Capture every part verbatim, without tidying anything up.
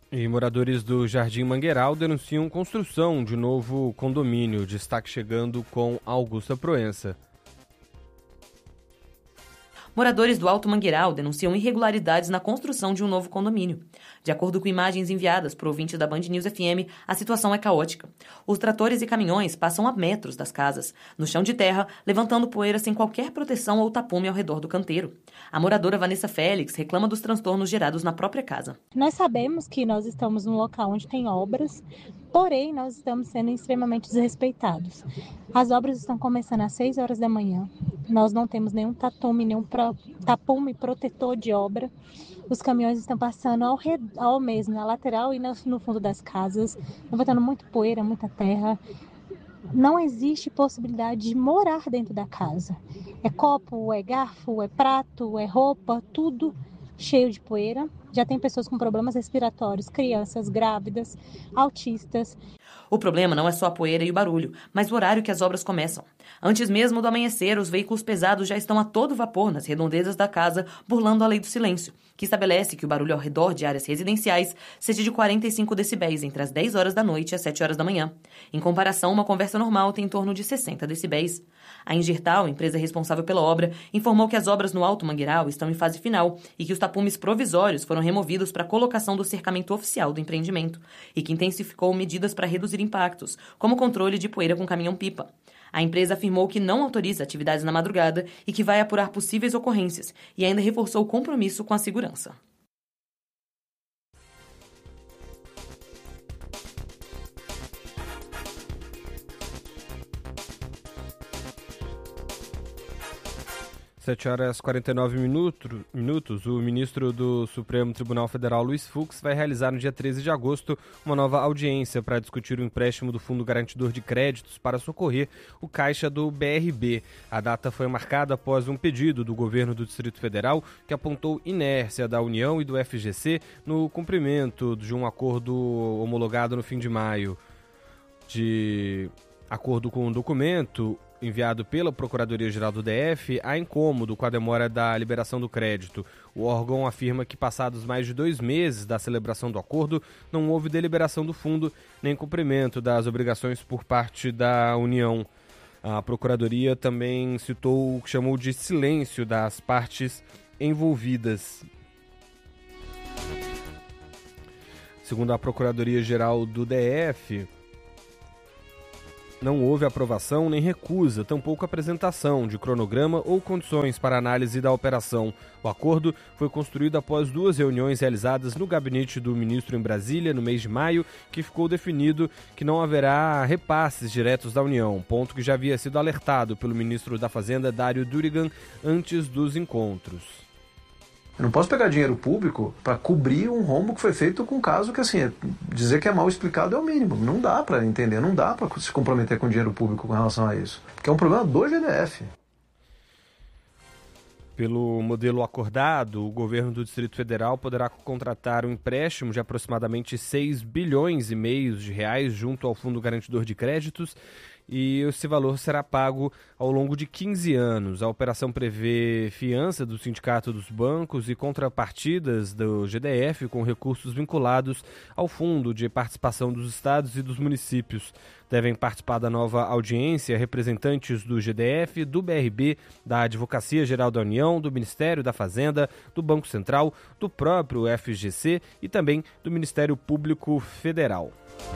E moradores do Jardim Mangueiral denunciam construção de novo condomínio. Destaque chegando com Augusta Proença. Moradores do Alto Mangueiral denunciam irregularidades na construção de um novo condomínio. De acordo com imagens enviadas por ouvintes da Band News F M, a situação é caótica. Os tratores e caminhões passam a metros das casas, no chão de terra, levantando poeira sem qualquer proteção ou tapume ao redor do canteiro. A moradora Vanessa Félix reclama dos transtornos gerados na própria casa. Nós sabemos que nós estamos num local onde tem obras, porém nós estamos sendo extremamente desrespeitados. As obras estão começando às seis horas da manhã. Nós não temos nenhum tapume, nenhum pro, tapume protetor de obra. Os caminhões estão passando ao, ao mesmo, na lateral e no, no fundo das casas, levantando muita poeira, muita terra. Não existe possibilidade de morar dentro da casa. É copo, é garfo, é prato, é roupa, tudo cheio de poeira. Já tem pessoas com problemas respiratórios, crianças, grávidas, autistas. O problema não é só a poeira e o barulho, mas o horário que as obras começam. Antes mesmo do amanhecer, os veículos pesados já estão a todo vapor nas redondezas da casa, burlando a lei do silêncio, que estabelece que o barulho ao redor de áreas residenciais seja de quarenta e cinco decibéis entre as dez horas da noite e as sete horas da manhã. Em comparação, uma conversa normal tem em torno de sessenta decibéis. A Ingertal, empresa responsável pela obra, informou que as obras no Alto Mangueiral estão em fase final e que os tapumes provisórios foram removidos para a colocação do cercamento oficial do empreendimento e que intensificou medidas para reduzir impactos, como o controle de poeira com caminhão-pipa. A empresa afirmou que não autoriza atividades na madrugada e que vai apurar possíveis ocorrências e ainda reforçou o compromisso com a segurança. sete horas e quarenta e nove minutos, o ministro do Supremo Tribunal Federal, Luiz Fux, vai realizar no dia treze de agosto uma nova audiência para discutir o empréstimo do Fundo Garantidor de Créditos para socorrer o caixa do B R B. A data foi marcada após um pedido do governo do Distrito Federal que apontou inércia da União e do F G C no cumprimento de um acordo homologado no fim de maio. De acordo com o documento enviado pela Procuradoria-Geral do D F, há incômodo com a demora da liberação do crédito. O órgão afirma que, passados mais de dois meses da celebração do acordo, não houve deliberação do fundo nem cumprimento das obrigações por parte da União. A Procuradoria também citou o que chamou de silêncio das partes envolvidas. Segundo a Procuradoria-Geral do D F, não houve aprovação nem recusa, tampouco apresentação de cronograma ou condições para análise da operação. O acordo foi construído após duas reuniões realizadas no gabinete do ministro em Brasília, no mês de maio, que ficou definido que não haverá repasses diretos da União, ponto que já havia sido alertado pelo ministro da Fazenda, Dário Durigan, antes dos encontros. Eu não posso pegar dinheiro público para cobrir um rombo que foi feito com um caso que, assim, dizer que é mal explicado é o mínimo. Não dá para entender, não dá para se comprometer com dinheiro público com relação a isso. Porque é um problema do G D F. Pelo modelo acordado, o governo do Distrito Federal poderá contratar um empréstimo de aproximadamente seis bilhões e meio de reais junto ao Fundo Garantidor de Créditos, e esse valor será pago ao longo de quinze anos. A operação prevê fiança do Sindicato dos Bancos e contrapartidas do G D F com recursos vinculados ao Fundo de Participação dos Estados e dos Municípios. Devem participar da nova audiência representantes do G D F, do B R B, da Advocacia Geral da União, do Ministério da Fazenda, do Banco Central, do próprio F G C e também do Ministério Público Federal.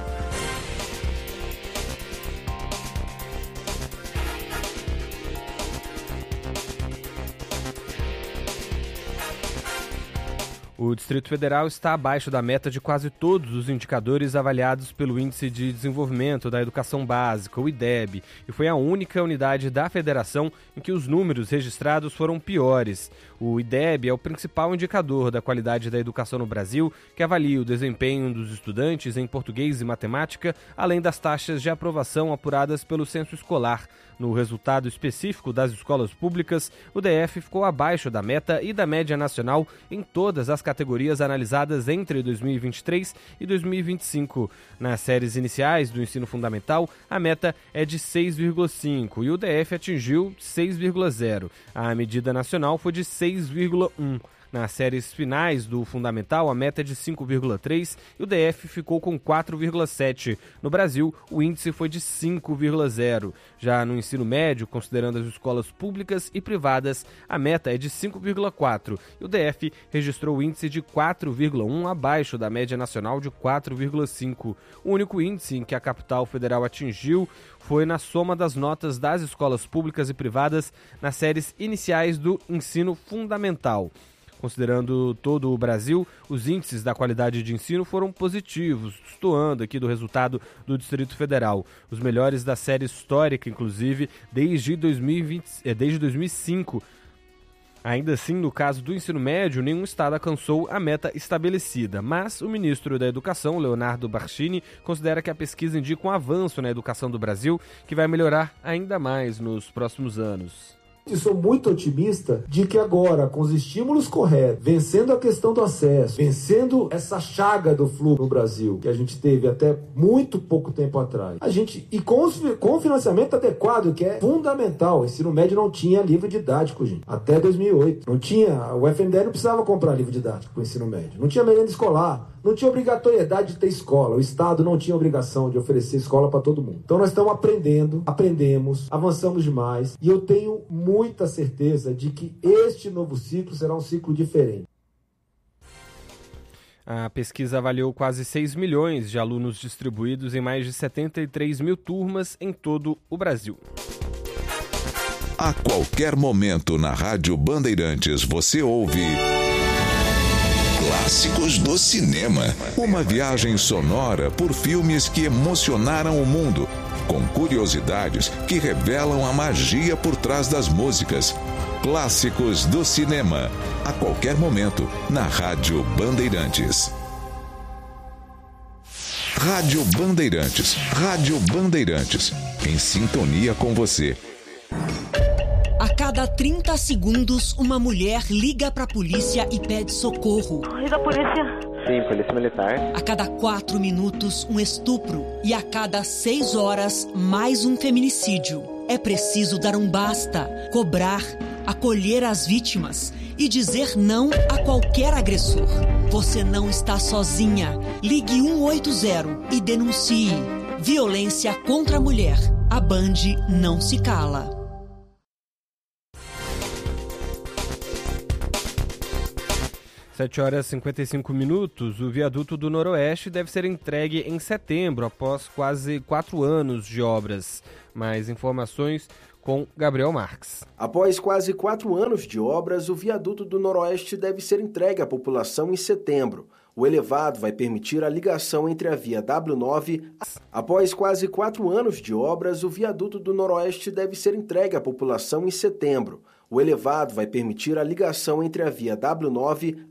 O Distrito Federal está abaixo da meta de quase todos os indicadores avaliados pelo Índice de Desenvolvimento da Educação Básica, o I D E B, e foi a única unidade da federação em que os números registrados foram piores. O I D E B é o principal indicador da qualidade da educação no Brasil, que avalia o desempenho dos estudantes em português e matemática, além das taxas de aprovação apuradas pelo censo escolar. No resultado específico das escolas públicas, o D F ficou abaixo da meta e da média nacional em todas as categorias analisadas entre dois mil e vinte e três e dois mil e vinte e cinco. Nas séries iniciais do ensino fundamental, a meta é de seis vírgula cinco e o D F atingiu seis vírgula zero. A medida nacional foi de seis vírgula um. Nas séries finais do Fundamental, a meta é de cinco vírgula três e o D F ficou com quatro vírgula sete. No Brasil, o índice foi de cinco vírgula zero. Já no ensino médio, considerando as escolas públicas e privadas, a meta é de cinco vírgula quatro e o D F registrou o índice de quatro vírgula um, abaixo da média nacional de quatro vírgula cinco. O único índice em que a capital federal atingiu foi na soma das notas das escolas públicas e privadas nas séries iniciais do ensino fundamental. Considerando todo o Brasil, os índices da qualidade de ensino foram positivos, destoando aqui do resultado do Distrito Federal. Os melhores da série histórica, inclusive, desde dois mil e vinte, desde dois mil e cinco. Ainda assim, no caso do ensino médio, nenhum estado alcançou a meta estabelecida, mas o ministro da Educação, Leonardo Barchini, considera que a pesquisa indica um avanço na educação do Brasil, que vai melhorar ainda mais nos próximos anos. E sou muito otimista de que agora, com os estímulos corretos, vencendo a questão do acesso, vencendo essa chaga do fluxo no Brasil, que a gente teve até muito pouco tempo atrás, a gente, e com, os, com o financiamento adequado, que é fundamental. O ensino médio não tinha livro didático, gente, até dois mil e oito. Não tinha, o F M D E não precisava comprar livro didático para o ensino médio. Não tinha merenda escolar. Não tinha obrigatoriedade de ter escola. O Estado não tinha obrigação de oferecer escola para todo mundo. Então nós estamos aprendendo, aprendemos, avançamos demais. E eu tenho muita certeza de que este novo ciclo será um ciclo diferente. A pesquisa avaliou quase seis milhões de alunos distribuídos em mais de setenta e três mil turmas em todo o Brasil. A qualquer momento na Rádio Bandeirantes você ouve Clássicos do Cinema. Uma viagem sonora por filmes que emocionaram o mundo, com curiosidades que revelam a magia por trás das músicas. Clássicos do Cinema. A qualquer momento na Rádio Bandeirantes. Rádio Bandeirantes. Rádio Bandeirantes. Em sintonia com você. A cada trinta segundos, uma mulher liga para a polícia e pede socorro. Liga a polícia. Sim, polícia militar. A cada quatro minutos, um estupro. E a cada seis horas, mais um feminicídio. É preciso dar um basta, cobrar, acolher as vítimas e dizer não a qualquer agressor. Você não está sozinha. Ligue um oito zero e denuncie. Violência contra a mulher. A Band não se cala. sete horas e cinquenta e cinco minutos, o viaduto do Noroeste deve ser entregue em setembro, após quase quatro anos de obras. Mais informações com Gabriel Marques. Após quase quatro anos de obras, o viaduto do Noroeste deve ser entregue à população em setembro. O elevado vai permitir a ligação entre a via W nove... Após quase quatro anos de obras, o viaduto do Noroeste deve ser entregue à população em setembro. O elevado vai permitir a ligação entre a via W nove